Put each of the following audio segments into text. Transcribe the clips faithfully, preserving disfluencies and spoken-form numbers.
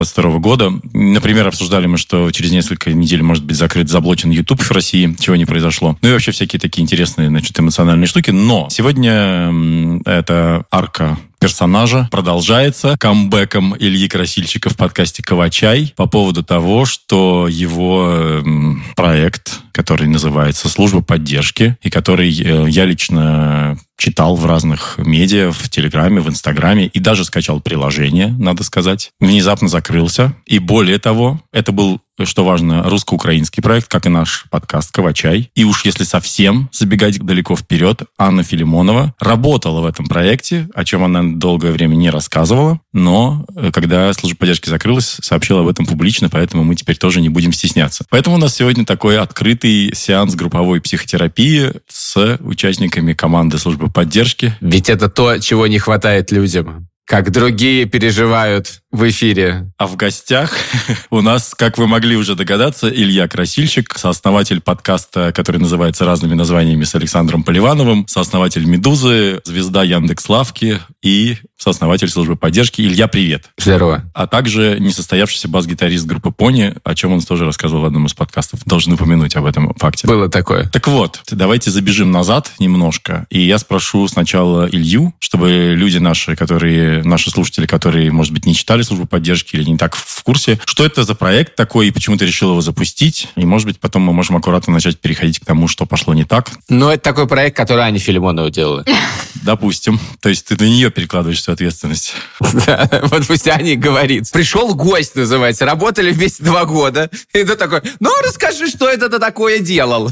двадцать второго года. Например, обсуждали мы, что через несколько недель может быть закрыт, заблочен YouTube в России, чего не произошло. Ну и вообще всякие такие интересные, значит, эмоциональные штуки. Но сегодня эта арка персонажа продолжается камбэком Ильи Красильщика в подкасте «Кавачай» по поводу того, что его проект, который называется «Служба поддержки», и который я лично читал в разных медиа, в Телеграме, в Инстаграме, и даже скачал приложение, надо сказать, внезапно закрылся. И более того, это был, что важно, русско-украинский проект, как и наш подкаст «Кавачай». И уж если совсем забегать далеко вперед, Анна Филимонова работала в этом проекте, о чем она долгое время не рассказывала, но когда служба поддержки закрылась, сообщила об этом публично, поэтому мы теперь тоже не будем стесняться. Поэтому у нас сегодня такой открытый сеанс групповой психотерапии с участниками команды службы поддержки. Ведь это то, чего не хватает людям. Как другие переживают в эфире. А в гостях у нас, как вы могли уже догадаться, Илья Красильщик, сооснователь подкаста, который называется разными названиями с Александром Поливановым, сооснователь «Медузы», звезда Яндекс.Лавки и сооснователь службы поддержки. Илья, привет. Здорово. А также несостоявшийся бас-гитарист группы «Пони», о чем он тоже рассказывал в одном из подкастов. Должен упомянуть об этом факте. Было такое. Так вот, давайте забежим назад немножко. И я спрошу сначала Илью, чтобы люди наши, которые, наши слушатели, которые, может быть, не читали службу поддержки или не так в курсе, что это за проект такой и почему ты решил его запустить. И, может быть, потом мы можем аккуратно начать переходить к тому, что пошло не так. Ну, это такой проект, который Аня Филимонова делала. Допустим. То есть ты на нее перекладываешь всю ответственность. Да, вот пусть Аня говорит. Пришел гость, называется. Работали вместе два года. И ты такой, ну, расскажи, что это ты такое делал.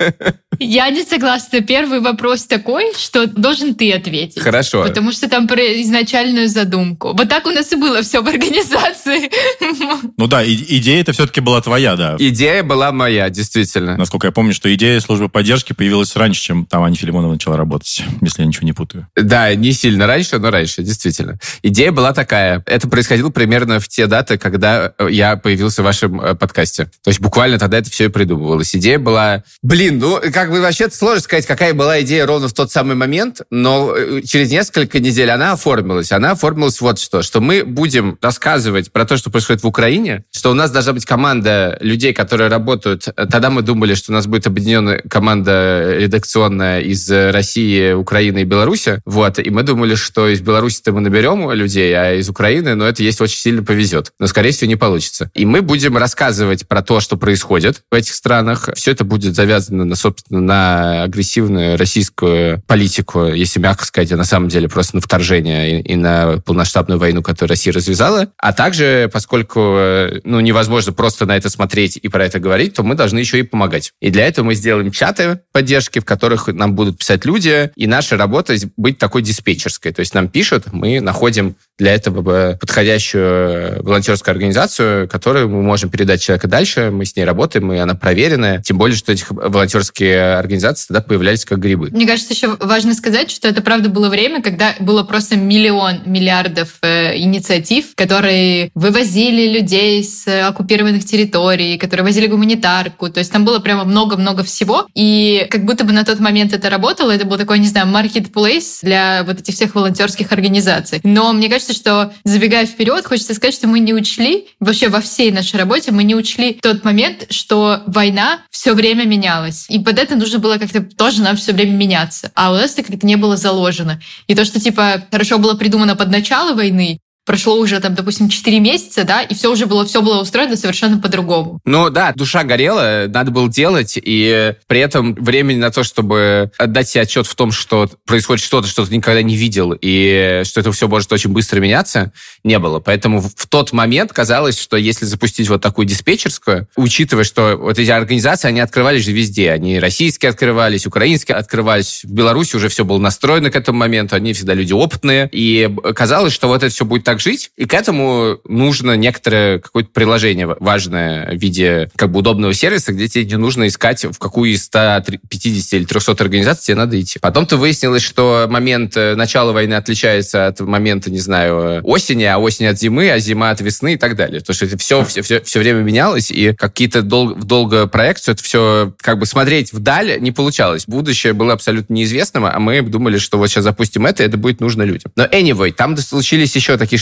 Я не согласна. Первый вопрос такой, что должен ты ответить. Хорошо. Потому что там про изначальную задумку. Вот так у нас и было все в организации. Ну да, и, идея это все-таки была твоя, да. Идея была моя, действительно. Насколько я помню, что идея службы поддержки появилась раньше, чем там Аня Филимонова начала работать, если я ничего не путаю. Да, не сильно раньше, но раньше, действительно. Идея была такая. Это происходило примерно в те даты, когда я появился в вашем подкасте. То есть буквально тогда это все и придумывалось. Идея была... Блин, ну, как бы вообще сложно сказать, какая была идея ровно в тот самый момент, но через несколько недель она оформилась. Она оформилась вот что, что мы будем рассказывать про то, что происходит в Украине, что у нас должна быть команда людей, которые работают. Тогда мы думали, что у нас будет объединенная команда редакционная из России, Украины и Беларуси. Вот. И мы думали, что из Беларуси-то мы наберем людей, а из Украины, ну, это если очень сильно повезет. Но, скорее всего, не получится. И мы будем рассказывать про то, что происходит в этих странах. Все это будет завязано, на, собственно, на агрессивную российскую политику, если мягко сказать, а на самом деле просто на вторжение и, и на полномасштабную войну, которую Россия развязала. А также, поскольку ну, невозможно просто на это смотреть и про это говорить, то мы должны еще и помогать. И для этого мы сделаем чаты поддержки, в которых нам будут писать люди, и наша работа быть такой диспетчерской. То есть нам пишут, мы находим для этого подходящую волонтерскую организацию, которую мы можем передать человека дальше, мы с ней работаем, и она проверенная. Тем более, что эти волонтерские организации тогда появлялись как грибы. Мне кажется, еще важно сказать, что это, правда, было время, когда было просто миллион миллиардов э, инициатив, которые вывозили людей с оккупированных территорий, которые возили гуманитарку. То есть там было прямо много-много всего. И как будто бы на тот момент это работало. Это был такой, не знаю, маркетплейс для вот этих всех волонтерских организаций. Но мне кажется, что, забегая вперед, хочется сказать, что мы не учли, вообще во всей нашей работе мы не учли тот момент, что война все время менялась. И под это нужно было как-то тоже нам все время меняться. А у нас это как-то не было заложено. И то, что типа хорошо было придумано под начало войны, прошло уже, там, допустим, четыре месяца, да, и все уже было, все было устроено совершенно по-другому. Ну да, душа горела, надо было делать, и при этом времени на то, чтобы отдать себе отчет в том, что происходит что-то, что ты никогда не видел, и что это все может очень быстро меняться, не было. Поэтому в тот момент казалось, что если запустить вот такую диспетчерскую, учитывая, что вот эти организации, они открывались же везде. Они российские открывались, украинские открывались. В Беларуси уже все было настроено к этому моменту, они всегда люди опытные. И казалось, что вот это все будет так жить, и к этому нужно некоторое какое-то приложение важное в виде как бы удобного сервиса, где тебе не нужно искать, в какую из ста пятидесяти или трехсот организаций тебе надо идти. Потом-то выяснилось, что момент начала войны отличается от момента, не знаю, осени, а осень от зимы, а зима от весны и так далее. Потому что это все, все, все, все время менялось, и какие-то дол- в долгую проекцию это все как бы смотреть вдаль не получалось. Будущее было абсолютно неизвестным, а мы думали, что вот сейчас запустим это, и это будет нужно людям. Но anyway, там случились еще такие штуки,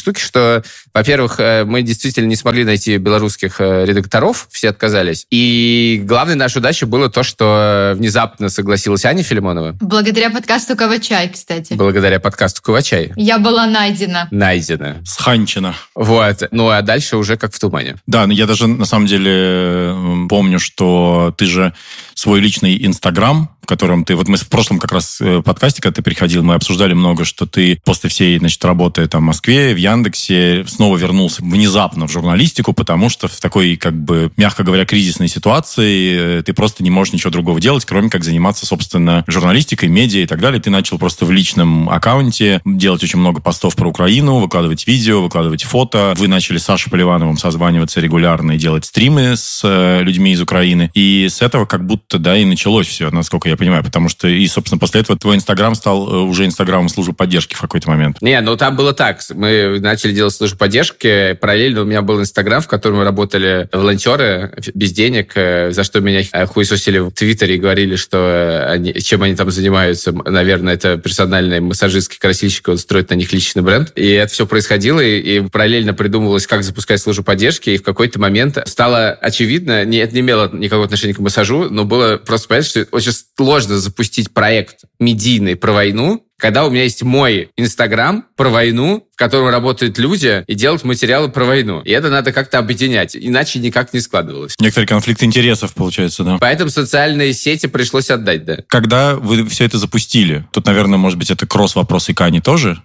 штуки, что, во-первых, мы действительно не смогли найти белорусских редакторов, все отказались. И главной нашей удачей было то, что внезапно согласилась Аня Филимонова. Благодаря подкасту «Кавачай», кстати. Благодаря подкасту «Кавачай». Я была найдена. Найдена. Сханчена. Вот. Ну, а дальше уже как в тумане. Да, но я даже, на самом деле, помню, что ты же свой личный Инстаграм, в котором ты... Вот мы в прошлом как раз подкасте, когда ты приходил, мы обсуждали много, что ты после всей, значит, работы там в Москве, в Яндексе, снова вернулся внезапно в журналистику, потому что в такой, как бы, мягко говоря, кризисной ситуации ты просто не можешь ничего другого делать, кроме как заниматься, собственно, журналистикой, медиа и так далее. Ты начал просто в личном аккаунте делать очень много постов про Украину, выкладывать видео, выкладывать фото. Вы начали с Сашей Поливановым созваниваться регулярно и делать стримы с людьми из Украины. И с этого как будто, да, и началось все, насколько я понимаю, потому что, и, собственно, после этого твой Инстаграм стал уже Инстаграмом службы поддержки в какой-то момент. Не, ну там было так. Мы начали делать службу поддержки, параллельно у меня был Инстаграм, в котором работали волонтеры без денег, за что меня хуесосили в Твиттере и говорили, что они, чем они там занимаются. Наверное, это персональные массажистки, красильщики, он строит на них личный бренд. И это все происходило, и, и параллельно придумывалось, как запускать службу поддержки, и в какой-то момент стало очевидно, не, это не имело никакого отношения к массажу, но было просто понятно, что очень сложно запустить проект медийный про войну, когда у меня есть мой Инстаграм про войну, в котором работают люди, и делать материалы про войну. И это надо как-то объединять, иначе никак не складывалось. Некоторый конфликт интересов, получается, да. Поэтому социальные сети пришлось отдать, да. Когда вы все это запустили, тут, наверное, может быть, это кросс-вопрос и к Ане тоже.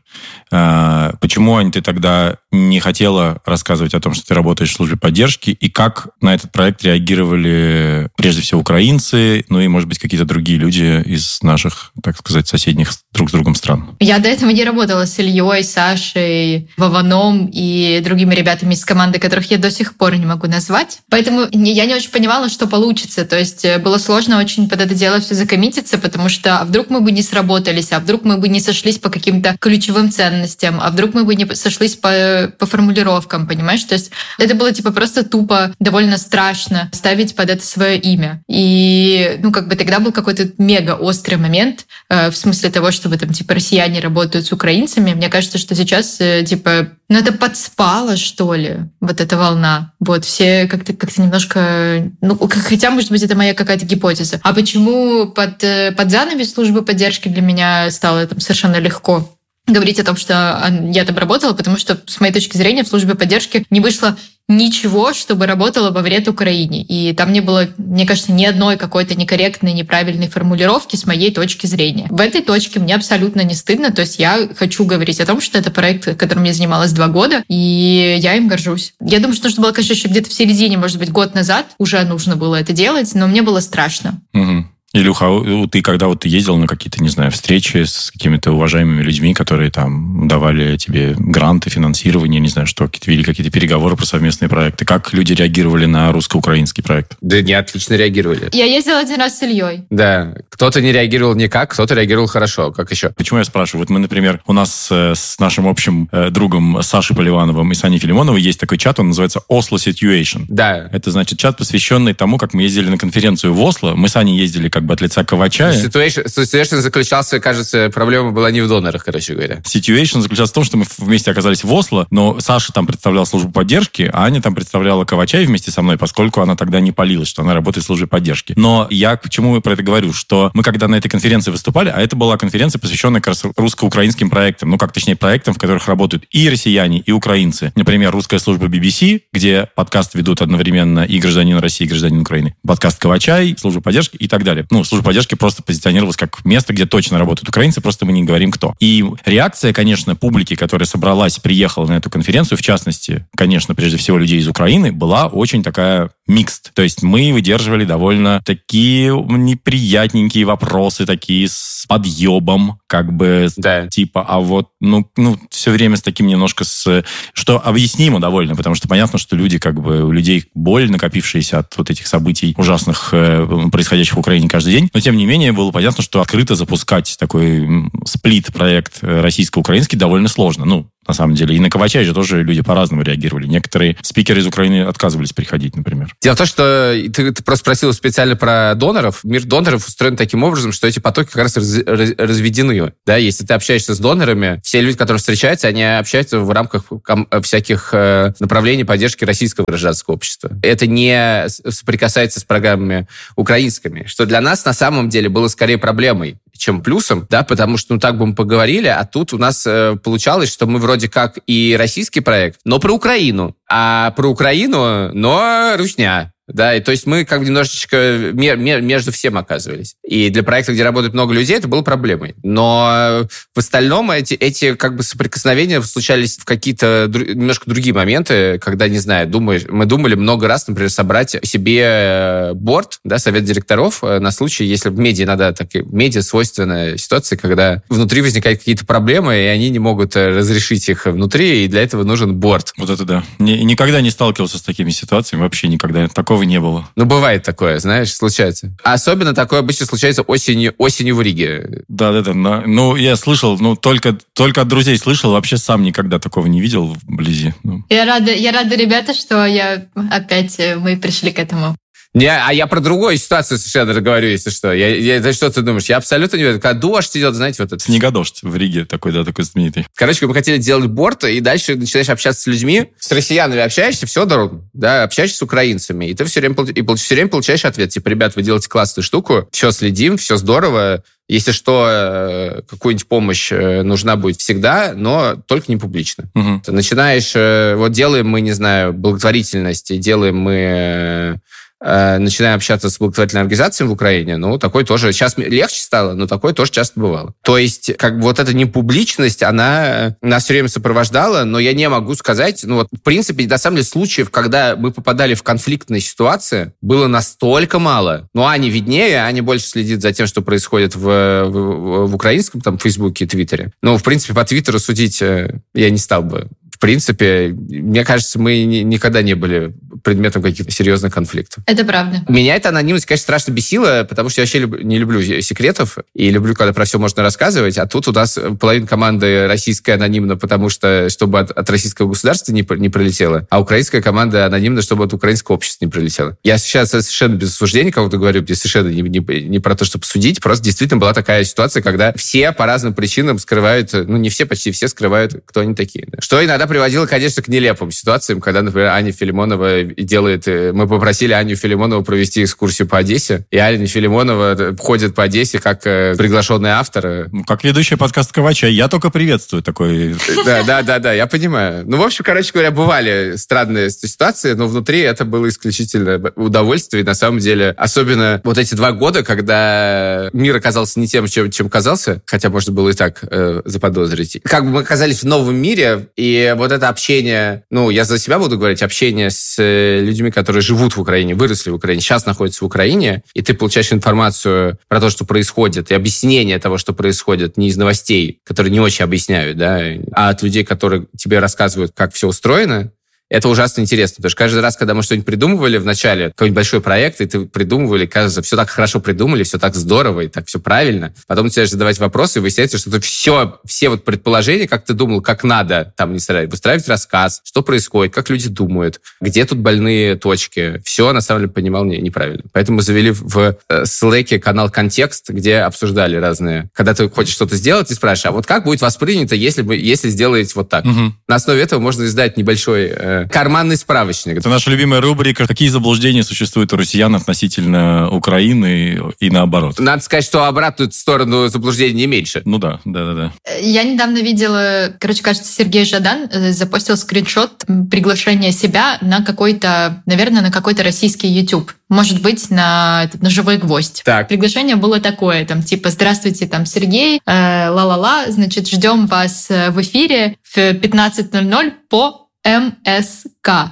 Почему, Ань, ты тогда не хотела рассказывать о том, что ты работаешь в службе поддержки, и как на этот проект реагировали прежде всего украинцы, ну и, может быть, какие-то другие люди из наших, так сказать, соседних друг с другом стран? Я до этого не работала с Ильей, Сашей, Вованом и другими ребятами из команды, которых я до сих пор не могу назвать. Поэтому я не очень понимала, что получится. То есть было сложно очень под это дело все закоммититься, потому что а вдруг мы бы не сработались, а вдруг мы бы не сошлись по каким-то ключевым ценностям, а вдруг мы бы не сошлись по, по формулировкам, понимаешь? То есть это было типа просто тупо, довольно страшно ставить под это свое имя. И ну как бы тогда был какой-то мега острый момент э, в смысле того, чтобы там типа россияне работают с украинцами. Мне кажется, что сейчас э, типа ну это подспало, что ли, вот эта волна. Вот все как-то как-то немножко... Ну, хотя, может быть, это моя какая-то гипотеза. А почему под, под занавес службы поддержки для меня стало там совершенно легко говорить о том, что я там работала, потому что, с моей точки зрения, в службе поддержки не вышло ничего, чтобы работало во вред Украине. И там не было, мне кажется, ни одной какой-то некорректной, неправильной формулировки с моей точки зрения. В этой точке мне абсолютно не стыдно. То есть я хочу говорить о том, что это проект, которым я занималась два года, и я им горжусь. Я думаю, что нужно было, конечно, еще где-то в середине, может быть, год назад уже нужно было это делать, но мне было страшно. Угу. Илюха, ты когда вот ты ездил на какие-то, не знаю, встречи с какими-то уважаемыми людьми, которые там давали тебе гранты, финансирование, не знаю, что, какие-то вели какие-то переговоры про совместные проекты, как люди реагировали на русско-украинский проект? Да не, отлично реагировали. Я ездила один раз с Ильей. Да, кто-то не реагировал никак, кто-то реагировал хорошо, как еще? Почему я спрашиваю? Вот мы, например, у нас с нашим общим другом Сашей Поливановым и Саней Филимоновой есть такой чат, он называется Oslo Situation. Да. Это значит чат, посвященный тому, как мы ездили на конференцию в Осло. Мы с Аней ездили как бы от лица Кавачая. Situation, situation заключался, кажется, проблема была не в донорах, короче говоря. Situation заключался в том, что мы вместе оказались в Осло, но Саша там представлял службу поддержки, а Аня там представляла Кавачай вместе со мной, поскольку она тогда не палилась, что она работает в службе поддержки. Но я почему про это говорю, что мы когда на этой конференции выступали, а это была конференция, посвященная как раз русско-украинским проектам, ну как точнее проектам, в которых работают и россияне, и украинцы. Например, русская служба би би си, где подкаст ведут одновременно и гражданин России, и гражданин Украины. Подкаст Кавачай, служба поддержки и так далее. Ну, служба поддержки просто позиционировалась как место, где точно работают украинцы, просто мы не говорим кто. И реакция, конечно, публики, которая собралась, приехала на эту конференцию, в частности, конечно, прежде всего людей из Украины, была очень такая микст. То есть мы выдерживали довольно такие неприятненькие вопросы, такие с подъебом, как бы, да. Типа, а вот, ну, ну, все время с таким немножко с... Что объяснимо довольно, потому что понятно, что люди, как бы, у людей боль, накопившаяся от вот этих событий ужасных, происходящих в Украине каждый день. Но, тем не менее, было понятно, что открыто запускать такой сплит-проект российско-украинский довольно сложно. Ну, на самом деле. И на Ковача же тоже люди по-разному реагировали. Некоторые спикеры из Украины отказывались приходить, например. Дело в том, что ты, ты просто спросил специально про доноров. Мир доноров устроен таким образом, что эти потоки как раз раз, раз, разведены. Да? Если ты общаешься с донорами, все люди, которые встречаются, они общаются в рамках всяких э, направлений поддержки российского гражданского общества. Это не соприкасается с программами украинскими, что для нас на самом деле было скорее проблемой, чем плюсом, да, потому что, ну, так бы мы поговорили, а тут у нас э, получалось, что мы вроде как и российский проект, но про Украину, а про Украину, но русня. Да, и то есть мы как бы немножечко между всем оказывались. И для проекта, где работает много людей, это было проблемой. Но в остальном эти, эти как бы соприкосновения случались в какие-то дру, немножко другие моменты, когда, не знаю, думаешь, мы думали много раз, например, собрать себе борд, да, совет директоров на случай, если в медиа надо, так и в медиа свойственная ситуация, когда внутри возникают какие-то проблемы, и они не могут разрешить их внутри, и для этого нужен борд. Вот это да. Никогда не сталкивался с такими ситуациями, вообще никогда. Такого не было. Ну, бывает такое, знаешь, случается. А особенно такое обычно случается осенью, осенью в Риге. Да-да-да. Ну, я слышал, ну, только, только от друзей слышал, вообще сам никогда такого не видел вблизи. Ну. Я рада, я рада, ребята, что я опять мы пришли к этому. Не, а я про другую ситуацию совершенно говорю, если что. Я, я, что ты думаешь? Я абсолютно не верю. Когда дождь идет, знаете, вот это... Снегодождь в Риге такой, да, такой знаменитый. Короче, мы хотели делать борт, и дальше начинаешь общаться с людьми. С россиянами общаешься, все дорого, да, общаешься с украинцами. И ты все время, и все время получаешь ответ. Типа, ребят, вы делаете классную штуку, все следим, все здорово. Если что, какую-нибудь помощь нужна будет всегда, но только не публично. Угу. Ты начинаешь... Вот делаем мы, не знаю, благотворительность, и делаем мы... начинаем общаться с благотворительными организациями в Украине, ну, такое тоже... Сейчас легче стало, но такое тоже часто бывало. То есть, как бы вот эта непубличность, она нас все время сопровождала, но я не могу сказать... Ну, вот, в принципе, на самом деле, случаев, когда мы попадали в конфликтные ситуации, было настолько мало. Ну, Аня виднее, Аня больше следит за тем, что происходит в, в, в украинском, там, Фейсбуке и Твиттере. Ну, в принципе, по Твиттеру судить я не стал бы. В принципе, мне кажется, мы никогда не были предметом каких-то серьезных конфликтов. Это правда. Меня эта анонимность, конечно, страшно бесила, потому что я вообще люб- не люблю секретов и люблю, когда про все можно рассказывать, а тут у нас половина команды российская анонимна, потому что, чтобы от, от российского государства не, не пролетело, а украинская команда анонимна, чтобы от украинского общества не пролетело. Я сейчас совершенно без осуждения кого-то говорю, где совершенно не, не, не про то, чтобы судить, просто действительно была такая ситуация, когда все по разным причинам скрывают, ну, не все, почти все скрывают, кто они такие. Да. Что иногда приводило, конечно, к нелепым ситуациям, когда, например, Аня Филимонова делает... Мы попросили Аню Филимонову провести экскурсию по Одессе, и Аня Филимонова ходит по Одессе как приглашенный автор. Ну, как ведущий подкаста Ковача. Я только приветствую такой... Да, да, да, да, я понимаю. Ну, в общем, короче говоря, бывали странные ситуации, но внутри это было исключительно удовольствие. И на самом деле, особенно вот эти два года, когда мир оказался не тем, чем, чем казался, хотя можно было и так э, заподозрить. Как бы мы оказались в новом мире, и вот это общение, ну, я за себя буду говорить, общение с людьми, которые живут в Украине, выросли в Украине, сейчас находятся в Украине, и ты получаешь информацию про то, что происходит, и объяснение того, что происходит, не из новостей, которые не очень объясняют, да, а от людей, которые тебе рассказывают, как все устроено. Это ужасно интересно, потому что каждый раз, когда мы что-нибудь придумывали в начале, какой-нибудь большой проект, и ты придумывали, кажется, все так хорошо придумали, все так здорово, и так все правильно. Потом начинаешь задавать вопросы, и выясняется, что это все, все вот предположения, как ты думал, как надо, там, не знаю, выстраивать рассказ, что происходит, как люди думают, где тут больные точки. Все, на самом деле, понимал не, неправильно. Поэтому мы завели в Slack канал «Контекст», где обсуждали разные... Когда ты хочешь что-то сделать, ты спрашиваешь, а вот как будет воспринято, если, вы, если сделаете вот так? Угу. На основе этого можно издать небольшой... карманный справочник. Это наша любимая рубрика. Какие заблуждения существуют у россиян относительно Украины и наоборот? Надо сказать, что обратную сторону заблуждений не меньше. Ну да, да, да, да. Я недавно видела, короче, кажется, Сергей Жадан запостил скриншот приглашения себя на какой-то, наверное, на какой-то российский YouTube. Может быть, на, на «Живой гвоздь». Так. Приглашение было такое, там, типа, здравствуйте, там, Сергей, э, ла-ла-ла, значит, ждем вас в эфире в пятнадцать ноль ноль по эм эс К.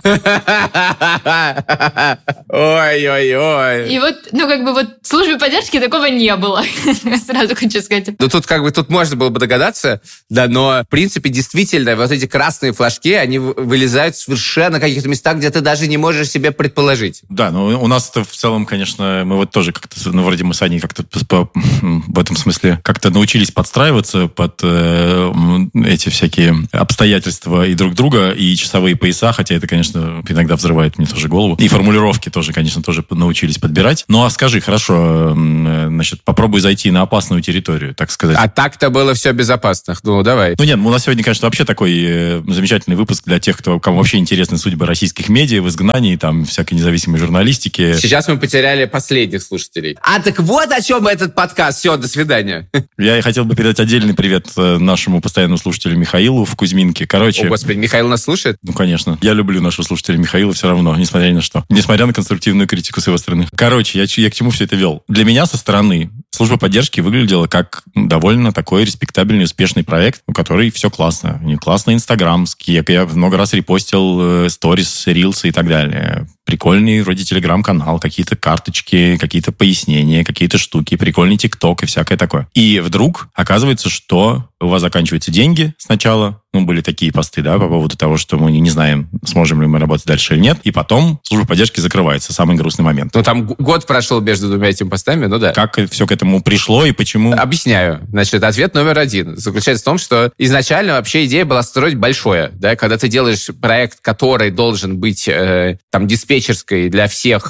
Ой-ой-ой. И вот, ну, как бы вот в службе поддержки такого не было. Сразу хочу сказать. Ну, тут как бы, тут можно было бы догадаться, да, но, в принципе, действительно, вот эти красные флажки, они вылезают совершенно в каких-то местах, где ты даже не можешь себе предположить. Да, но у нас-то в целом, конечно, мы вот тоже как-то, ну, вроде мы с Аней как-то по, в этом смысле как-то научились подстраиваться под э, эти всякие обстоятельства и друг друга, и часовые пояса, хотя это, конечно, иногда взрывает мне тоже голову. И формулировки тоже, конечно, тоже научились подбирать. Ну, а скажи, хорошо, значит, попробуй зайти на опасную территорию, так сказать. А так-то было все безопасно. Ну, давай. Ну, нет, у нас сегодня, конечно, вообще такой э, замечательный выпуск для тех, кто, кому вообще интересны судьбы российских медиа в изгнании, там, всякой независимой журналистики. Сейчас мы потеряли последних слушателей. А так вот о чем этот подкаст. Все, до свидания. Я хотел бы передать отдельный привет нашему постоянному слушателю Михаилу в Кузьминке. Короче... О, Господи, Михаил нас слушает? Ну, конечно. Я люблю нашего слушателя Михаила все равно, несмотря ни на что. Несмотря на конструктивную критику с его стороны. Короче, я, я к чему все это вел? Для меня со стороны служба поддержки выглядела как довольно такой респектабельный, успешный проект, у которого все классно. У них классный Инстаграм, я много раз репостил сторис, рилсы и так далее. Прикольный вроде телеграм-канал, какие-то карточки, какие-то пояснения, какие-то штуки, прикольный ТикТок и всякое такое. И вдруг оказывается, что у вас заканчиваются деньги сначала. Ну, были такие посты, да, по поводу того, что мы не знаем, сможем ли мы работать дальше или нет. И потом служба поддержки закрывается. Самый грустный момент. Ну, там год прошел между двумя этими постами, ну да. Как все к этому пришло и почему? Объясняю. Значит, ответ номер один заключается в том, что изначально вообще идея была строить большое, да, когда ты делаешь проект, который должен быть э, там диспетчерской для всех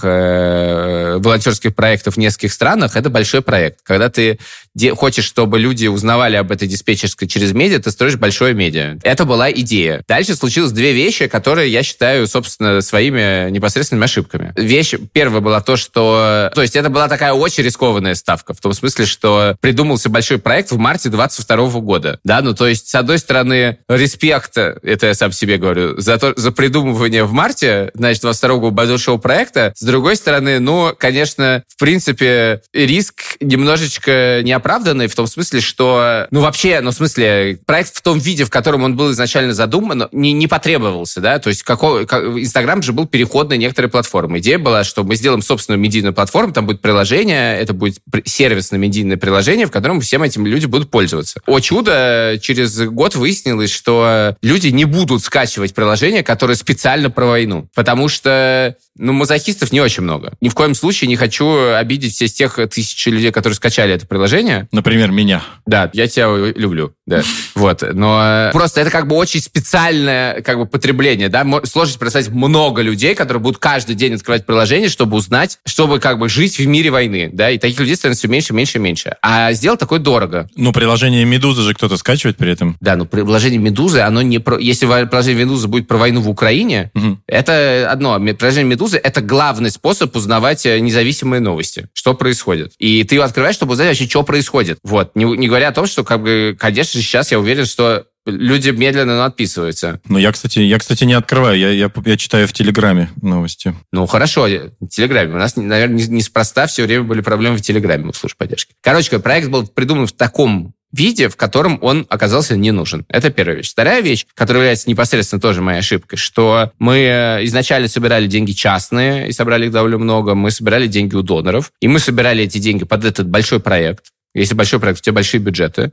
э, волонтерских проектов в нескольких странах, это большой проект. Когда ты де- хочешь, чтобы люди узнавали об этой диспетчерской через медиа, ты строишь большое медиа. Это была идея. Дальше случилось две вещи, которые я считаю, собственно, своими непосредственными ошибками. Вещь первая была то, что... То есть это была такая очень рискованная ставка, в том смысле, что придумался большой проект в марте двадцать второго года. Да, ну то есть, с одной стороны, респект, это я сам себе говорю, за, то, за придумывание в марте, значит, двадцать второго года большого проекта. С другой стороны, ну, конечно, в принципе, риск немножечко неоправданный, в том смысле, что... Ну, вообще, ну, в смысле, проект в том виде, в котором он был изначально задуман, не, не потребовался, да, то есть какой, как, Инстаграм же был переходной некоторой платформой. Идея была, что мы сделаем собственную медийную платформу, там будет приложение, это будет сервисное медийное приложение, в котором всем этим люди будут пользоваться. О чудо, через год выяснилось, что люди не будут скачивать приложение, которое специально про войну, потому что, ну, мазохистов не очень много. Ни в коем случае не хочу обидеть всех тех тысяч людей, которые скачали это приложение. Например, меня. Да, я тебя люблю, да. Вот, но просто это как бы очень специальное как бы потребление, да. Сложно представить много людей, которые будут каждый день открывать приложение, чтобы узнать, чтобы как бы жить в мире войны, да. И таких людей становится все меньше, меньше, меньше. А сделать такое дорого. Ну, приложение Медузы же кто-то скачивает при этом. Да, ну приложение Медузы, оно не про... Если приложение Медузы будет про войну в Украине, угу. Это одно. Приложение Медузы — это главный способ узнавать независимые новости, что происходит. И ты его открываешь, чтобы узнать вообще, что происходит. Вот. Не, не говоря о том, что, как бы, конечно, сейчас я уверен, что люди медленно отписываются. Ну, я, кстати, я, кстати, не открываю. Я, я, я читаю в Телеграме новости. Ну, хорошо. В Телеграме. У нас, наверное, неспроста все время были проблемы в Телеграме у службы поддержки. Короче, проект был придуман в таком виде, в котором он оказался не нужен. Это первая вещь. Вторая вещь, которая является непосредственно тоже моей ошибкой, что мы изначально собирали деньги частные, и собрали их довольно много. Мы собирали деньги у доноров, и мы собирали эти деньги под этот большой проект. Если большой проект, у тебя большие бюджеты.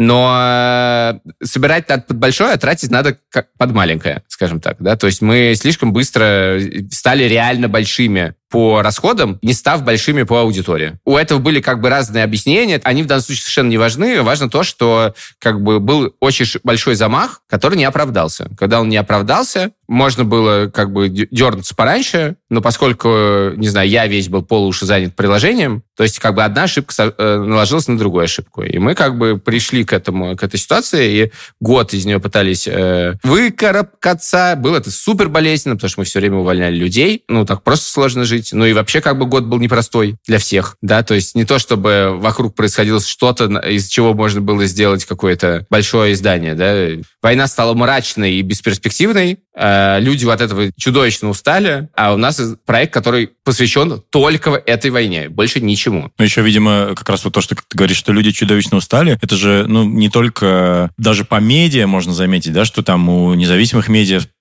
Но собирать надо под большое, а тратить надо как под маленькое, скажем так. Да? То есть мы слишком быстро стали реально большими по расходам, не став большими по аудитории. У этого были как бы разные объяснения. Они в данном случае совершенно не важны. Важно то, что как бы был очень большой замах, который не оправдался. Когда он не оправдался, можно было как бы дернуться пораньше, но поскольку, не знаю, я весь был полуши занят приложением, то есть как бы одна ошибка наложилась на другую ошибку. И мы как бы пришли к этому, к этой ситуации, и год из нее пытались э, выкарабкаться. Было это супер болезненно, потому что мы все время увольняли людей. Ну, так просто сложно жить. Ну и вообще как бы год был непростой для всех, да, то есть не то, чтобы вокруг происходило что-то, из чего можно было сделать какое-то большое издание, да. Война стала мрачной и бесперспективной, э, люди от этого чудовищно устали, а у нас проект, который посвящен только этой войне, больше ничему. Ну еще, видимо, как раз вот то, что ты говоришь, что люди чудовищно устали, это же, ну, не только даже по медиа можно заметить, да, что там у независимых медиа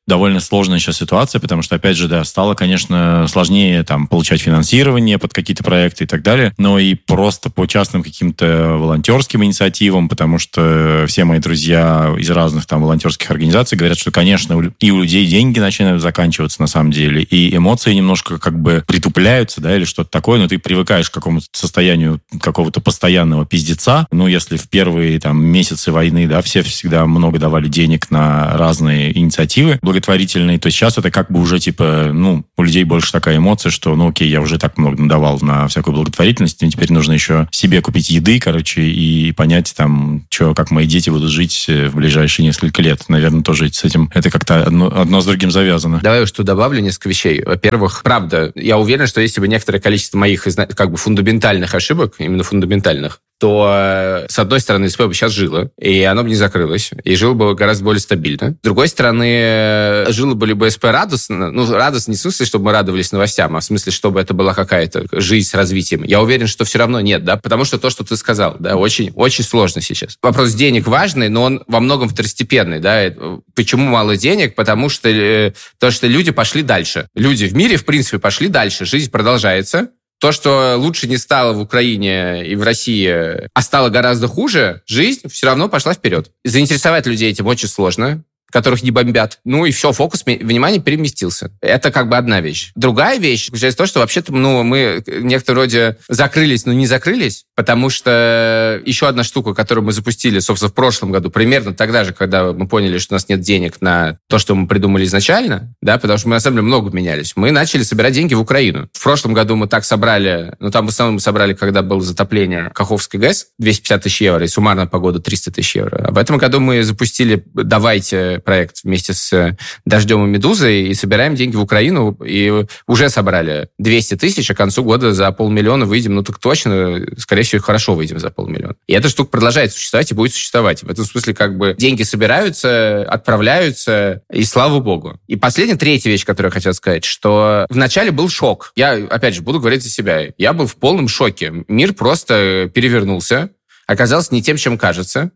довольно сложная сейчас ситуация, потому что, опять же, да, стало, конечно, сложнее там получать финансирование под какие-то проекты и так далее, но и просто по частным каким-то волонтерским инициативам, потому что все мои друзья из разных там волонтерских организаций говорят, что, конечно, и у людей деньги начинают заканчиваться на самом деле, и эмоции немножко как бы притупляются, да, или что-то такое, но ты привыкаешь к какому-то состоянию какого-то постоянного пиздеца. Ну, если в первые там месяцы войны, да, все всегда много давали денег на разные инициативы благотворительные, то сейчас это как бы уже типа, ну, у людей больше такая эмоция, что, ну, окей, я уже так много надавал на всякую благотворительность, и теперь нужно еще себе купить еды, короче, и понять там, что, как мои дети будут жить в ближайшие несколько лет. Наверное, тоже с этим это как-то одно, одно с другим завязано. Давай уж тут добавлю несколько вещей. Во-первых, правда, я уверен, что если бы некоторое количество моих как бы фундаментальных ошибок, именно фундаментальных, то, с одной стороны, СП бы сейчас жило, и оно бы не закрылось, и жило бы гораздо более стабильно. С другой стороны, жило бы либо СП радостно, ну, радостно не в смысле, чтобы мы радовались новостям, а в смысле, чтобы это была какая-то жизнь с развитием. Я уверен, что все равно нет, да, потому что то, что ты сказал, да, очень, очень сложно сейчас. Вопрос денег важный, но он во многом второстепенный, да. Почему мало денег? Потому что, то, что люди пошли дальше. Люди в мире, в принципе, пошли дальше, жизнь продолжается. То, что лучше не стало в Украине и в России, а стало гораздо хуже, жизнь все равно пошла вперед. Заинтересовать людей этим очень сложно, которых не бомбят. Ну и все, фокус внимания переместился. Это как бы одна вещь. Другая вещь заключается в том, что вообще-то ну, мы в некотором роде закрылись, но не закрылись, потому что еще одна штука, которую мы запустили, собственно, в прошлом году, примерно тогда же, когда мы поняли, что у нас нет денег на то, что мы придумали изначально, да, потому что мы, на самом деле, много менялись, мы начали собирать деньги в Украину. В прошлом году мы так собрали, ну там в основном мы собрали, когда было затопление Каховской ГЭС, двести пятьдесят тысяч евро, и суммарно по году триста тысяч евро. А в этом году мы запустили «Давайте» проект вместе с «Дождем» и «Медузой» и собираем деньги в Украину, и уже собрали двести тысяч, а к концу года за полмиллиона выйдем, ну так точно, скорее всего, хорошо выйдем за полмиллиона. И эта штука продолжает существовать и будет существовать. В этом смысле как бы деньги собираются, отправляются, и слава богу. И последняя, третья вещь, которую я хотел сказать, что вначале был шок. Я, опять же, буду говорить за себя. Я был в полном шоке. Мир просто перевернулся, оказался не тем, чем кажется.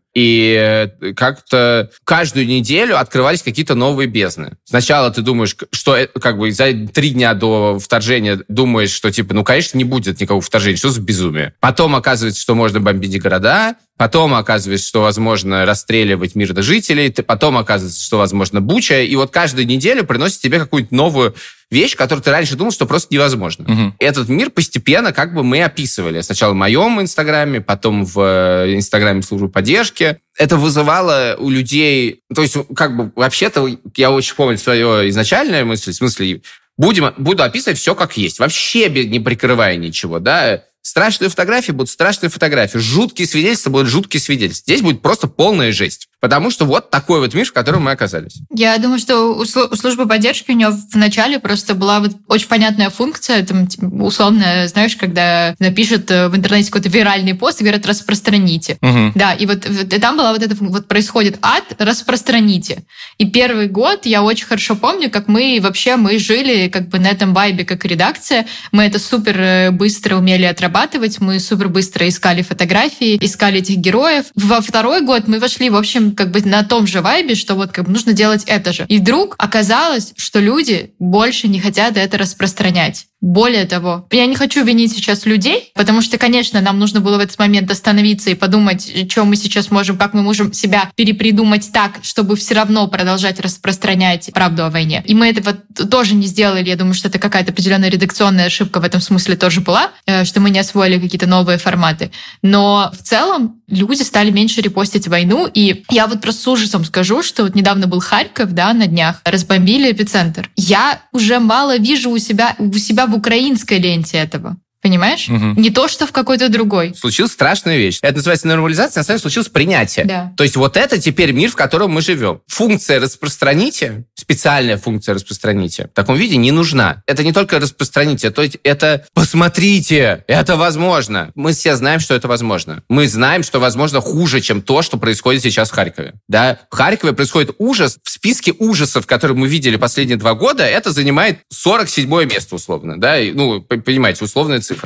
И как-то каждую неделю открывались какие-то новые бездны. Сначала ты думаешь, что как бы за три дня до вторжения думаешь, что типа, ну, конечно, не будет никакого вторжения, что за безумие. Потом оказывается, что можно бомбить города, потом оказывается, что возможно расстреливать мирных жителей, потом оказывается, что возможно Буча, и вот каждую неделю приносит тебе какую-то новую вещь, которую ты раньше думал, что просто невозможно. Угу. Этот мир постепенно как бы мы описывали. Сначала в моем инстаграме, потом в инстаграме службы поддержки. Это вызывало у людей... То есть, как бы, вообще-то, я очень помню свою изначальную мысль, в смысле, будем, буду описывать все как есть, вообще не прикрывая ничего, да. Страшные фотографии будут страшные фотографии, жуткие свидетельства будут жуткие свидетельства. Здесь будет просто полная жесть. Потому что вот такой вот мир, в котором мы оказались. Я думаю, что у службы поддержки у нее вначале просто была вот очень понятная функция, там, условно, знаешь, когда напишут в интернете какой-то виральный пост и говорят «распространите». Угу. Да, и вот и там была вот это, вот происходит ад, распространите. И первый год я очень хорошо помню, как мы вообще, мы жили как бы на этом вайбе, как редакция, мы это супер быстро умели отрабатывать, мы супер быстро искали фотографии, искали этих героев. Во второй год мы вошли, в общем, как бы на том же вайбе, что вот как бы нужно делать это же. И вдруг оказалось, что люди больше не хотят это распространять. Более того, я не хочу винить сейчас людей, потому что, конечно, нам нужно было в этот момент остановиться и подумать, что мы сейчас можем, как мы можем себя перепридумать так, чтобы все равно продолжать распространять правду о войне. И мы этого тоже не сделали. Я думаю, что это какая-то определенная редакционная ошибка в этом смысле тоже была, что мы не освоили какие-то новые форматы. Но в целом люди стали меньше репостить войну. И я вот просто с ужасом скажу, что вот недавно был Харьков, да, на днях, разбомбили эпицентр. Я уже мало вижу у себя, у себя в украинской ленте этого. Понимаешь? Угу. Не то, что в какой-то другой. Случилась страшная вещь. Это называется нормализация, на самом деле случилось принятие. Да. То есть вот это теперь мир, в котором мы живем. Функция распространите, специальная функция распространите, в таком виде не нужна. Это не только распространите, то есть это посмотрите, это возможно. Мы все знаем, что это возможно. Мы знаем, что возможно хуже, чем то, что происходит сейчас в Харькове. Да? В Харькове происходит ужас. В списке ужасов, которые мы видели последние два года, это занимает сорок седьмое место, условно. Да? Ну, понимаете, условная цифра.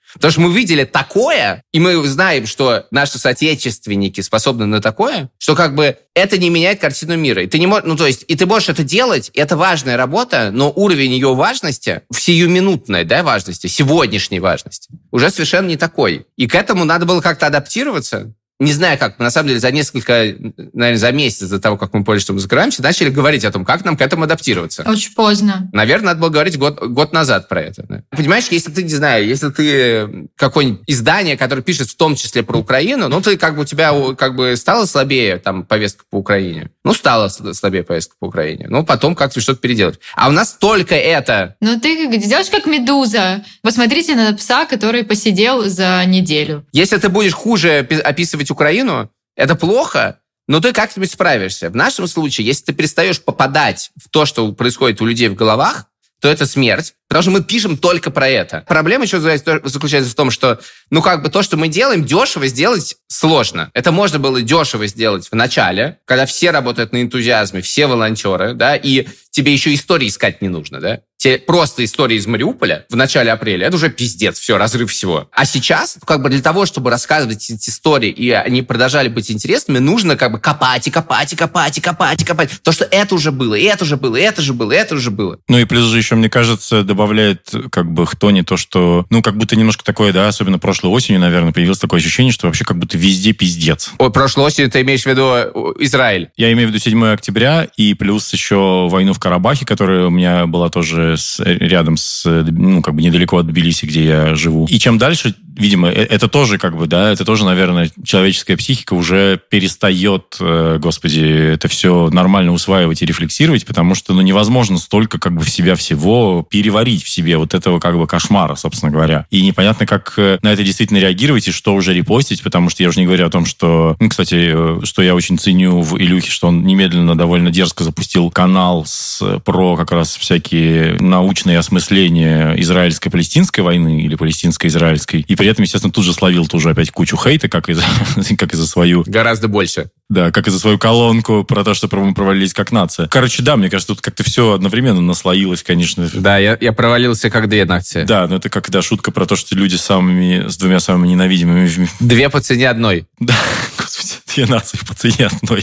Потому что мы видели такое, и мы знаем, что наши соотечественники способны на такое, что как бы это не меняет картину мира. И ты не можешь, ну то есть, и ты можешь это делать, и это важная работа, но уровень ее важности, в сиюминутной, да, важности, сегодняшней важности, уже совершенно не такой. И к этому надо было как-то адаптироваться. Не знаю как, на самом деле за несколько, наверное, за месяц до того, как мы поняли, что мы закрываемся, начали говорить о том, как нам к этому адаптироваться. Очень поздно. Наверное, надо было говорить год, год назад про это. Да? Понимаешь, если ты, не знаю, если ты какое-нибудь издание, которое пишет в том числе про Украину, ну, ты как бы у тебя как бы стала слабее там повестка по Украине. Ну, стала слабее повестка по Украине. Ну, потом как-то что-то переделать. А у нас только это. Ну, ты делаешь как «Медуза». Посмотрите на пса, который посидел за неделю. Если ты будешь хуже описывать Украину, это плохо, но ты как-нибудь справишься. В нашем случае, если ты перестаешь попадать в то, что происходит у людей в головах, то это смерть, потому что мы пишем только про это. Проблема еще заключается в том, что, ну, как бы то, что мы делаем, дешево сделать сложно. Это можно было дешево сделать в начале, когда все работают на энтузиазме, все волонтеры, да, и тебе еще истории искать не нужно, да. Те просто истории из Мариуполя в начале апреля, это уже пиздец, все, разрыв всего. А сейчас, как бы для того, чтобы рассказывать эти истории, и они продолжали быть интересными, нужно как бы копать и копать и копать и копать и копать. То, что это уже было, и это уже было, и это же было, и это уже было. Ну и плюс же еще, мне кажется, добавляет как бы хтони то, что, ну, как будто немножко такое, да, особенно прошлой осенью, наверное, появилось такое ощущение, что вообще как будто везде пиздец. Ой, прошлой осенью ты имеешь в виду Израиль? Я имею в виду седьмое октября и плюс еще войну в Карабахе, которая у меня была тоже с, рядом с, ну, как бы недалеко от Тбилиси, где я живу. И чем дальше, видимо, это тоже как бы, да, это тоже, наверное, человеческая психика уже перестает, э, господи, это все нормально усваивать и рефлексировать, потому что, ну, невозможно столько как бы в себя всего переварить в себе вот этого как бы кошмара, собственно говоря. И непонятно, как на это действительно реагировать и что уже репостить, потому что я уже не говорю о том, что, ну, кстати, что я очень ценю в Илюхе, что он немедленно довольно дерзко запустил канал с, про как раз всякие научные осмысления израильско-палестинской войны или палестинско-израильской. И при этом, естественно, тут же словил тоже опять кучу хейта, как и за, как и за свою... Гораздо больше. Да, как и за свою колонку про то, что мы провалились как нация. Короче, да, мне кажется, тут как-то все одновременно наслоилось, конечно. Да, я, я провалился как две нации. Да, но это как, да, шутка про то, что люди с самыми, с двумя самыми ненавидимыми... Две по цене одной. Да, господи, две нации по цене одной.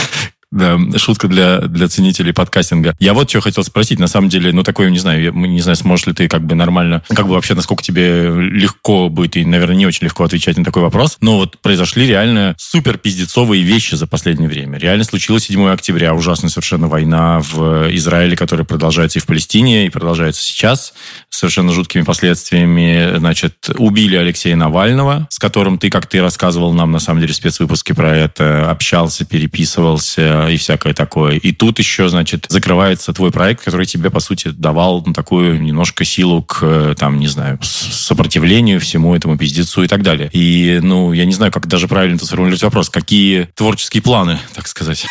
Да, шутка для, для ценителей подкастинга. Я вот что хотел спросить. На самом деле, ну, такое, не знаю, я, не знаю, сможешь ли ты как бы нормально, как бы вообще, насколько тебе легко будет, и, наверное, не очень легко отвечать на такой вопрос, но вот произошли реально супер пиздецовые вещи за последнее время. Реально случилось седьмое октября, ужасная совершенно война в Израиле, которая продолжается и в Палестине, и продолжается сейчас, с совершенно жуткими последствиями. Значит, убили Алексея Навального, с которым ты, как ты рассказывал нам, на самом деле, в спецвыпуске про это, общался, переписывался, и всякое такое. И тут еще, значит, закрывается твой проект, который тебе, по сути, давал, ну, такую немножко силу к, там, не знаю, сопротивлению всему этому пиздецу и так далее. И, ну, я не знаю, как даже правильно тут сформулировать вопрос. Какие творческие планы, так сказать?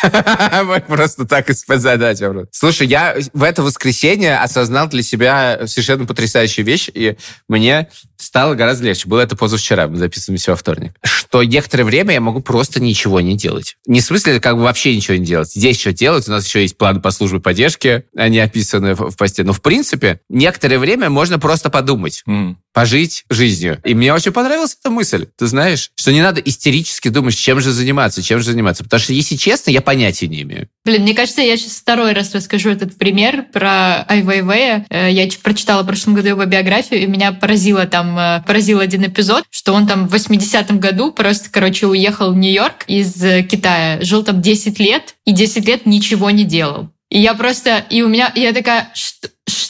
Просто так из-под задачи. Слушай, я в это воскресенье осознал для себя совершенно потрясающую вещь, и мне стало гораздо легче. Было это позавчера, мы записываемся во вторник. Что некоторое время я могу просто ничего не делать. Не в смысле, как бы вообще ничего не делать. Здесь что делать? У нас еще есть планы по службе поддержки, они описаны в посте. Но, в принципе, некоторое время можно просто подумать. Mm. Пожить жизнью. И мне очень понравилась эта мысль. Ты знаешь, что не надо истерически думать, чем же заниматься, чем же заниматься. Потому что, если честно, я понятия не имею. Блин, мне кажется, я сейчас второй раз расскажу этот пример про Ай Вейвея. Я прочитала в прошлом году его биографию, и меня поразило там, поразил один эпизод, что он там в восьмидесятом году просто, короче, уехал в Нью-Йорк из Китая. Жил там десять лет, и десять лет ничего не делал. И я просто... И у меня... Я такая... Что?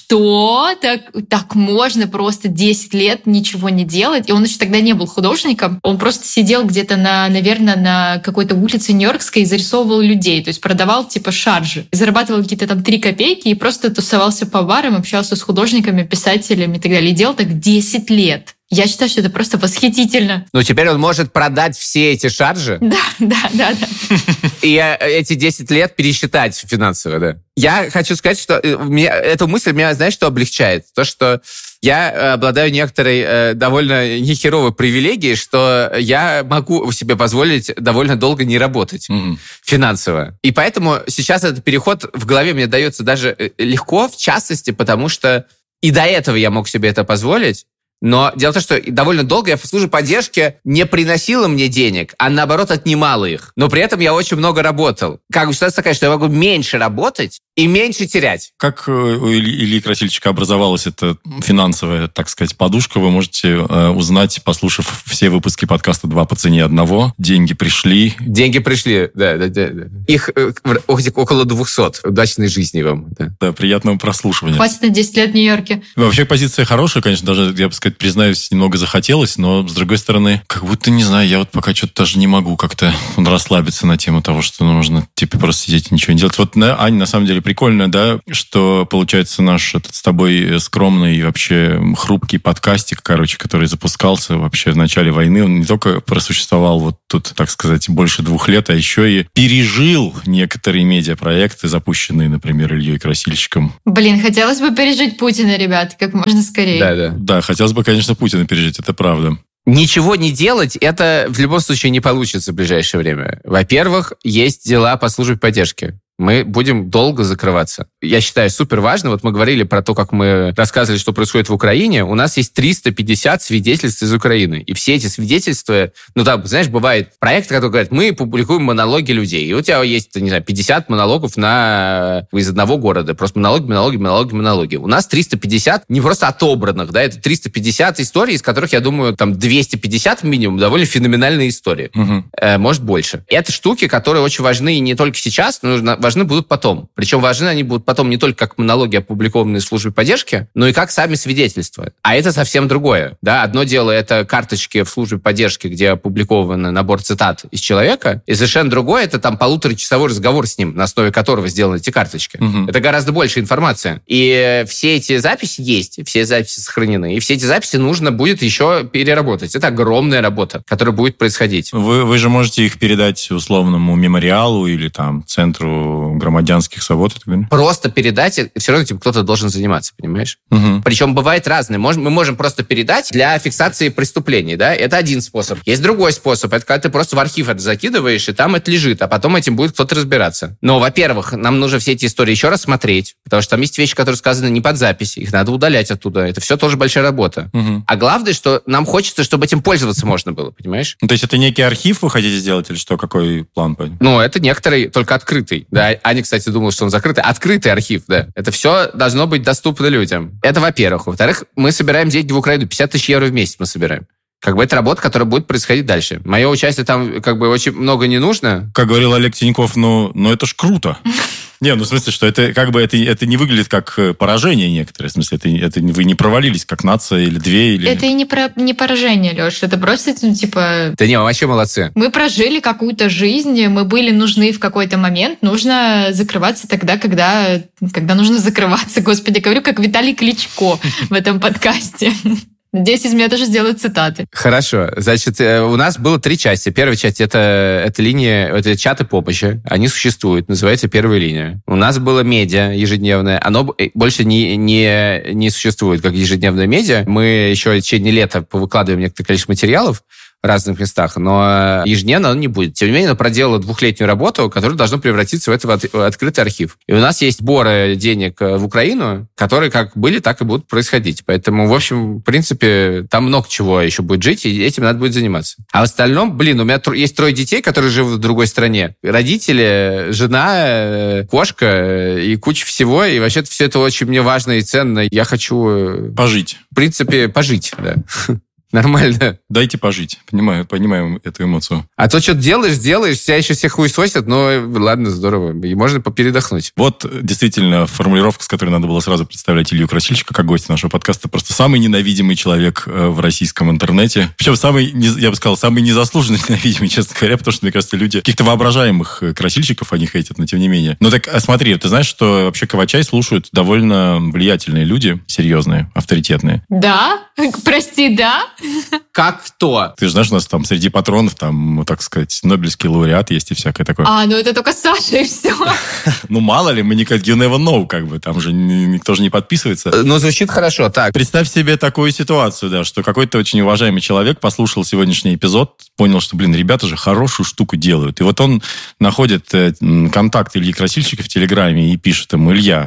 Что? Так, так можно просто десять лет ничего не делать? И он еще тогда не был художником. Он просто сидел где-то, на, наверное, на какой-то улице Нью-Йоркской и зарисовывал людей. То есть продавал типа шаржи. Зарабатывал какие-то там три копейки и просто тусовался по барам, общался с художниками, писателями и так далее. И делал так десять лет. Я считаю, что это просто восхитительно. Ну, теперь он может продать все эти шаржи. Да, да, да, да. И эти десять лет пересчитать финансово, да. Я хочу сказать, что меня, эта мысль меня, знаешь, что облегчает? То, что я обладаю некоторой э, довольно нехеровой привилегией, что я могу себе позволить довольно долго не работать mm-hmm. финансово. И поэтому сейчас этот переход в голове мне дается даже легко, в частности, потому что и до этого я мог себе это позволить, Но дело в том, что довольно долго я в службе поддержки не приносила мне денег, а наоборот отнимала их. Но при этом я очень много работал. Как бы ситуация такая, что я могу меньше работать и меньше терять. Как у Ильи Красильчика образовалась эта финансовая, так сказать, подушка, вы можете э, узнать, послушав все выпуски подкаста «Два по цене одного». Деньги пришли. Деньги пришли, да. да, да, да. Их э, около двухсот. Удачной жизни вам. Да. Да, приятного прослушивания. Хватит на десять лет в Нью-Йорке. Вообще позиция хорошая, конечно, даже, я бы сказать, признаюсь, немного захотелось, но, с другой стороны, как будто, не знаю, я вот пока что-то даже не могу как-то расслабиться на тему того, что нужно, типа, просто сидеть и ничего не делать. Вот, Аня, на самом деле, прикольно, да, что, получается, наш этот с тобой скромный и вообще хрупкий подкастик, короче, который запускался вообще в начале войны, он не только просуществовал вот тут, так сказать, больше двух лет, а еще и пережил некоторые медиапроекты, запущенные, например, Ильей Красильщиком. Блин, хотелось бы пережить Путина, ребят, как можно скорее. Да, да. Да, хотелось бы, конечно, Путина пережить, это правда. Ничего не делать, это в любом случае не получится в ближайшее время. Во-первых, есть дела по службе поддержки. Мы будем долго закрываться. Я считаю, супер важно. Вот мы говорили про то, как мы рассказывали, что происходит в Украине. У нас есть триста пятьдесят свидетельств из Украины. И все эти свидетельства... Ну, там, знаешь, бывает проекты, которые говорят, мы публикуем монологи людей. И у тебя есть, не знаю, пятьдесят монологов на... из одного города. Просто монологи, монологи, монологи, монологи. У нас триста пятьдесят не просто отобранных, да, это триста пятьдесят историй, из которых, я думаю, там двести пятьдесят минимум довольно феноменальные истории. Угу. Э, может, больше. Это штуки, которые очень важны не только сейчас, но важны будут потом. Причем важны они будут потом не только как монологи, опубликованные в службе поддержки, но и как сами свидетельства. А это совсем другое. Да? Одно дело — это карточки в службе поддержки, где опубликован набор цитат из человека, и совершенно другое — это там полуторачасовой разговор с ним, на основе которого сделаны эти карточки. Угу. Это гораздо больше информация. И все эти записи есть, все записи сохранены, и все эти записи нужно будет еще переработать. Это огромная работа, которая будет происходить. Вы, вы же можете их передать условному мемориалу или там центру громадянских свобод. Просто передать, все равно этим кто-то должен заниматься, понимаешь? Угу. Причем бывает разное. Мы можем просто передать для фиксации преступлений, да? Это один способ. Есть другой способ. Это когда ты просто в архив это закидываешь, и там это лежит, а потом этим будет кто-то разбираться. Но, во-первых, нам нужно все эти истории еще раз смотреть, потому что там есть вещи, которые сказаны не под запись, их надо удалять оттуда. Это все тоже большая работа. Угу. А главное, что нам хочется, чтобы этим пользоваться можно было, понимаешь? Ну, то есть это некий архив вы хотите сделать или что? Какой план? Ну, это некоторый, только открытый. Да, Аня, кстати, думала, что он закрытый. Открытый архив, да. Это все должно быть доступно людям. Это во-первых. Во-вторых, мы собираем деньги в Украину. пятьдесят тысяч евро в месяц мы собираем. Как бы это работа, которая будет происходить дальше. Мое участие там как бы очень много не нужно. Как говорил Олег Тиньков, ну, ну это ж круто. Не, ну в смысле, что это как бы это, это не выглядит как поражение некоторое. В смысле, это, это вы не провалились как нация или две. Или... Это и не, про, не поражение, Леш. Это просто, ну, типа... Да не, мы вообще молодцы. Мы прожили какую-то жизнь, мы были нужны в какой-то момент. Нужно закрываться тогда, когда, когда нужно закрываться. Господи, говорю, как Виталий Кличко в этом подкасте. Надеюсь, из меня тоже сделают цитаты. Хорошо. Значит, у нас было три части. Первая часть — это, это линия, это чаты помощи. Они существуют, называется «Первая линия». У нас было медиа ежедневное. Оно больше не, не, не существует как ежедневное медиа. Мы еще в течение лета выкладываем некоторое количество материалов в разных местах, но ежедневно оно не будет. Тем не менее, оно проделало двухлетнюю работу, которая должна превратиться в этот открытый архив. И у нас есть сборы денег в Украину, которые как были, так и будут происходить. Поэтому, в общем, в принципе, там много чего еще будет жить, и этим надо будет заниматься. А в остальном, блин, у меня есть трое детей, которые живут в другой стране. Родители, жена, кошка и куча всего. И вообще-то все это очень мне важно и ценно. Я хочу... Пожить. В принципе, пожить, да. Нормально. Дайте пожить. Понимаю, понимаю эту эмоцию. А то что-то делаешь, делаешь, тебя еще всех хуесосят, но ладно, здорово. И можно попередохнуть. Вот действительно формулировка, с которой надо было сразу представлять Илью Красильщика как гостя нашего подкаста. Просто самый ненавидимый человек в российском интернете. Причем самый, я бы сказал, самый незаслуженно ненавидимый, честно говоря, потому что, мне кажется, люди каких-то воображаемых красильщиков они хейтят, но тем не менее. Ну так смотри, ты знаешь, что вообще Кавачай слушают довольно влиятельные люди, серьезные, авторитетные. Да? Прости, да? Как кто? Ты же знаешь, у нас там среди патронов, там, так сказать, Нобелевский лауреат есть и всякое такое. А, ну это только Саша и все. Ну, мало ли, мы никак, you never know, как бы, там же никто же не подписывается. Ну, звучит хорошо, так. Представь себе такую ситуацию, да, что какой-то очень уважаемый человек послушал сегодняшний эпизод, понял, что, блин, ребята же хорошую штуку делают. И вот он находит контакт Ильи Красильщика в Телеграме и пишет ему: Илья,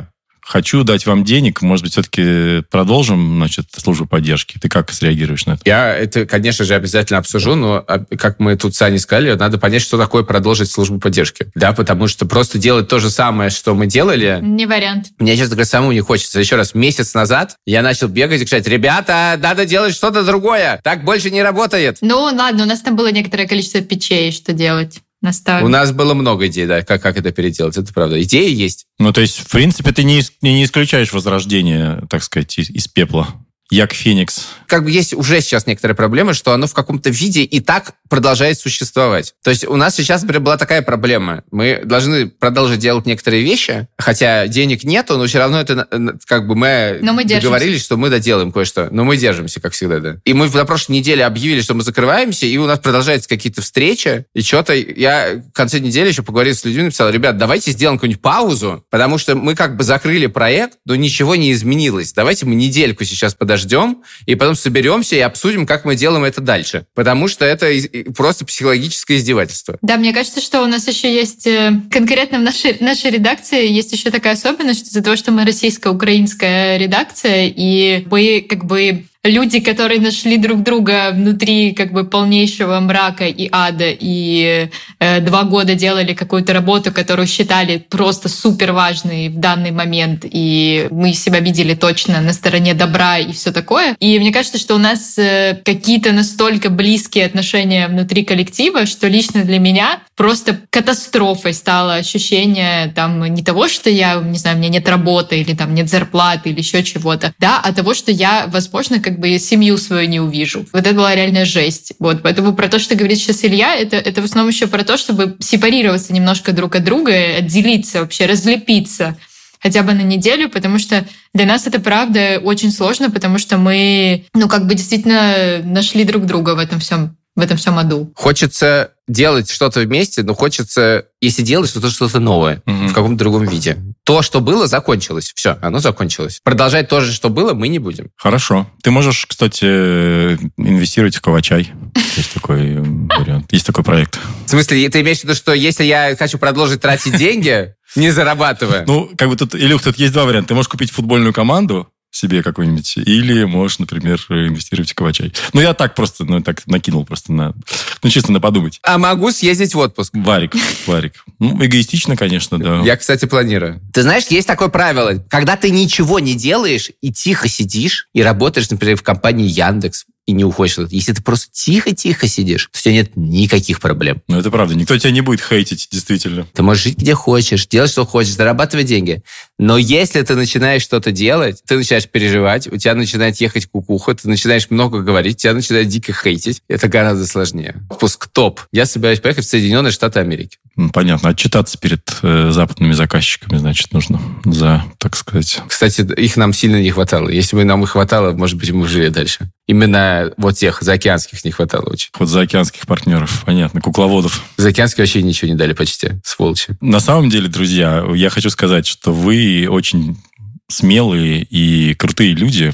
хочу дать вам денег, может быть, все-таки продолжим, значит, службу поддержки. Ты как среагируешь на это? Я это, конечно же, обязательно обсужу, но, как мы тут с Аней сказали, надо понять, что такое продолжить службу поддержки. Да, потому что просто делать то же самое, что мы делали... Не вариант. Мне, честно говоря, самому не хочется. Еще раз, месяц назад я начал бегать и кричать: ребята, надо делать что-то другое, так больше не работает. Ну, ладно, у нас там было некоторое количество питчей, что делать. Наставим. У нас было много идей, да, как, как это переделать, это правда. Идеи есть. Ну, то есть, в принципе, ты не, не исключаешь возрождение, так сказать, из, из пепла. Як Феникс. Как бы есть уже сейчас некоторые проблемы, что оно в каком-то виде и так продолжает существовать. То есть у нас сейчас, например, была такая проблема. Мы должны продолжить делать некоторые вещи, хотя денег нету, но все равно это как бы мы, мы договорились, что мы доделаем кое-что. Но мы держимся, как всегда, да. И мы на прошлой неделе объявили, что мы закрываемся, и у нас продолжаются какие-то встречи, и что-то... Я в конце недели еще поговорил с людьми, написал: ребят, давайте сделаем какую-нибудь паузу, потому что мы как бы закрыли проект, но ничего не изменилось. Давайте мы недельку сейчас подождем, ждем, и потом соберемся и обсудим, как мы делаем это дальше. Потому что это просто психологическое издевательство. Да, мне кажется, что у нас еще есть, конкретно в нашей, нашей редакции, есть еще такая особенность, что из-за того, что мы российско-украинская редакция, и мы как бы... люди, которые нашли друг друга внутри как бы полнейшего мрака и ада, и э, два года делали какую-то работу, которую считали просто супер важной в данный момент, и мы себя видели точно на стороне добра и все такое. И мне кажется, что у нас э, какие-то настолько близкие отношения внутри коллектива, что лично для меня просто катастрофой стало ощущение там не того, что я, не знаю, у меня нет работы, или там нет зарплаты, или еще чего-то, да, а того, что я, возможно, как бы семью свою не увижу. Вот это была реальная жесть. Вот. Поэтому про то, что говорит сейчас Илья, это, это в основном еще про то, чтобы сепарироваться немножко друг от друга, отделиться вообще, разлепиться хотя бы на неделю, потому что для нас это, правда, очень сложно, потому что мы, ну, как бы действительно нашли друг друга в этом всем, в этом всем аду. Хочется делать что-то вместе, но хочется, если делать, то что-то новое, mm-hmm. в каком-то другом виде. То, что было, закончилось. Все, оно закончилось. Продолжать то же, что было, мы не будем. Хорошо. Ты можешь, кстати, инвестировать в Кавачай. Есть такой вариант. Есть такой проект. В смысле, ты имеешь в виду, что если я хочу продолжить тратить деньги, не зарабатывая? Ну, как бы тут, Илюх, тут есть два варианта. Ты можешь купить футбольную команду себе какой-нибудь, или можешь, например, инвестировать в Кавачай. Ну, я так просто, ну, так накинул просто на... Ну, честно, на подумать. А могу съездить в отпуск? Варик, Варик. Ну, эгоистично, конечно, да. Я, кстати, планирую. Ты знаешь, есть такое правило. Когда ты ничего не делаешь и тихо сидишь, и работаешь, например, в компании Яндекс, и не уходишь. Если ты просто тихо-тихо сидишь, то у тебя нет никаких проблем. Ну, это правда. Никто тебя не будет хейтить, действительно. Ты можешь жить где хочешь, делать, что хочешь, зарабатывать деньги. Но если ты начинаешь что-то делать, ты начинаешь переживать, у тебя начинает ехать кукуха, ты начинаешь много говорить, тебя начинает дико хейтить. Это гораздо сложнее. Отпуск топ. Я собираюсь поехать в Соединенные Штаты Америки. Ну, понятно. Отчитаться перед э, западными заказчиками, значит, нужно за, так сказать... Кстати, их нам сильно не хватало. Если бы нам их хватало, может быть, мы жили дальше. Именно вот тех заокеанских не хватало очень. Вот заокеанских партнеров, понятно, кукловодов. Заокеанские вообще ничего не дали почти, сволочи. На самом деле, друзья, я хочу сказать, что вы очень смелые и крутые люди,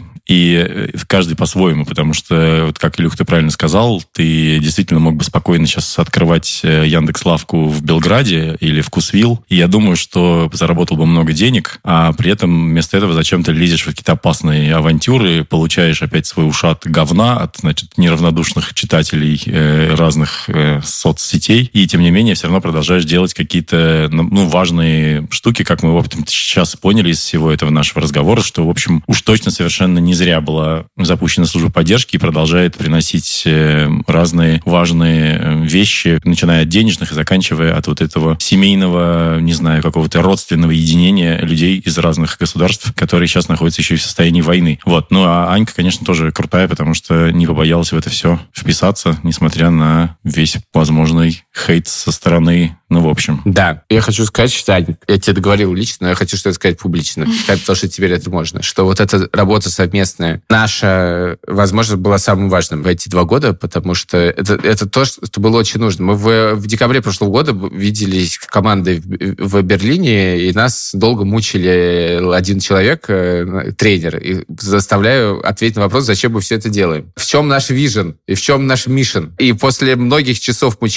и каждый по-своему, потому что, вот как, Илюх, ты правильно сказал, ты действительно мог бы спокойно сейчас открывать Яндекс.Лавку в Белграде или в Вкусвилл, и я думаю, что заработал бы много денег, а при этом вместо этого зачем ты лезешь в какие-то опасные авантюры, получаешь опять свой ушат говна от, значит, неравнодушных читателей э, разных э, соцсетей, и тем не менее все равно продолжаешь делать какие-то, ну, важные штуки, как мы, в общем, сейчас поняли из всего этого нашего разговора, что, в общем, уж точно совершенно не зря была запущена служба поддержки и продолжает приносить разные важные вещи, начиная от денежных и заканчивая от вот этого семейного, не знаю, какого-то родственного единения людей из разных государств, которые сейчас находятся еще и в состоянии войны. Вот. Ну, а Анька, конечно, тоже крутая, потому что не побоялась в это все вписаться, несмотря на весь возможный хейт со стороны, ну, в общем. Да. Я хочу сказать, что, Ань, я тебе договорил лично, но я хочу что-то сказать публично, потому что теперь это можно, что вот эта работа совместная наша, возможно, была самым важным в эти два года, потому что это, это то, что было очень нужно. Мы в, в декабре прошлого года виделись командой в, в Берлине, и нас долго мучили один человек, тренер, и заставляю ответить на вопрос, зачем мы все это делаем. В чем наш вижен и в чем наш миссион. И после многих часов мучения мы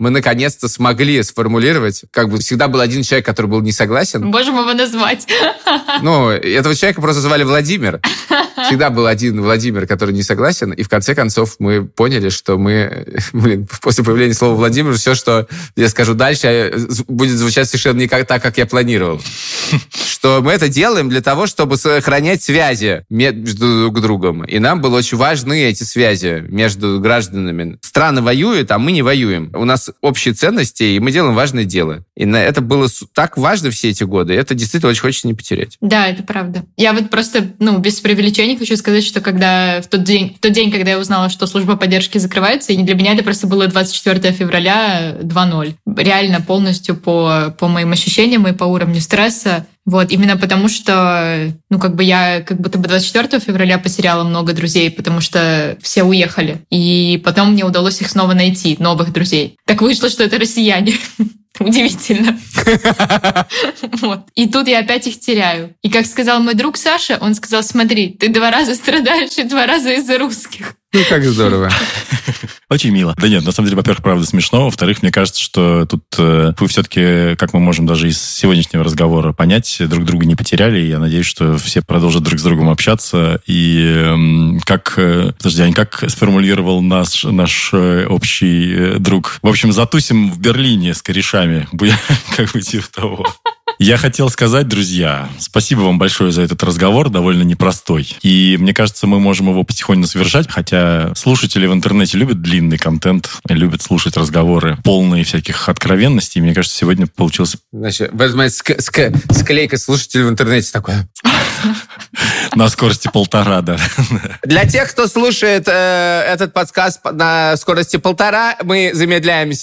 мы наконец-то смогли сформулировать. Как бы всегда был один человек, который был не согласен. Можем его назвать. Ну, этого человека просто звали Владимир. Всегда был один Владимир, который не согласен. И в конце концов мы поняли, что мы, блин, после появления слова Владимир, все, что я скажу дальше, будет звучать совершенно не как, так, как я планировал. Что мы это делаем для того, чтобы сохранять связи между друг другом. И нам было очень важны эти связи между гражданами. Страны воюют, а мы не воюем. У нас общие ценности, и мы делаем важное дело. И это было так важно все эти годы. И это действительно очень хочется не потерять. Да, это правда. Я вот просто, ну, без преувеличений хочу сказать, что когда в тот день, в тот день, когда я узнала, что служба поддержки закрывается, и для меня это просто было двадцать четвёртого февраля два ноль. Реально полностью по, по моим ощущениям и по уровню стресса. Вот, именно потому что, ну, как бы я как будто бы двадцать четвёртого февраля потеряла много друзей, потому что все уехали. И потом мне удалось их снова найти, новых друзей. Так вышло, что это россияне. Удивительно. Вот. И тут я опять их теряю. И как сказал мой друг Саша, он сказал: смотри, ты два раза страдаешь и два раза из-за русских. Ну, как здорово. Очень мило. Да нет, на самом деле, во-первых, правда смешно. Во-вторых, мне кажется, что тут э, вы все-таки, как мы можем даже из сегодняшнего разговора понять, друг друга не потеряли. И я надеюсь, что все продолжат друг с другом общаться. И э, как... Э, подожди, Ань, как сформулировал наш, наш э, общий э, друг? В общем, затусим в Берлине с корешами. Как бы типа того. Я хотел сказать, друзья, спасибо вам большое за этот разговор, довольно непростой. И мне кажется, мы можем его потихоньку совершать, хотя слушатели в интернете любят длинный контент, любят слушать разговоры, полные всяких откровенностей. Мне кажется, сегодня получился... Значит, возьмет ск- ск- склейка слушателей в интернете такое. На скорости полтора, да. Для тех, кто слушает э, этот подкаст на скорости полтора, мы замедляемся